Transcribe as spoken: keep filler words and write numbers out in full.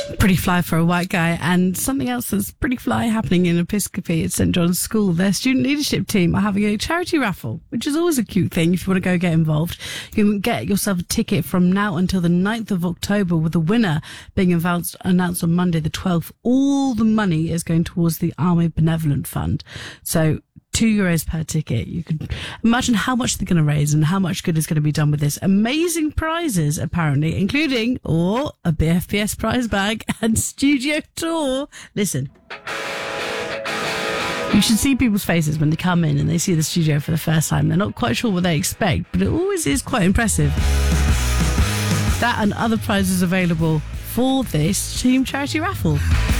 Pretty fly for a white guy. And something else that's pretty fly happening in Episcopi at St John's School. Their student leadership team are having a charity raffle, which is always a cute thing if you want to go get involved. You can get yourself a ticket from now until the ninth of October, with the winner being announced, announced on Monday the twelfth. All the money is going towards the Army Benevolent Fund. So two euros per ticket. You can imagine how much they're going to raise and how much good is going to be done with this. Amazing prizes, apparently, including, or a B F P S prize bag and studio tour. Listen. You should see people's faces when they come in and they see the studio for the first time. They're not quite sure what they expect, but it always is quite impressive. That and other prizes available for this team charity raffle.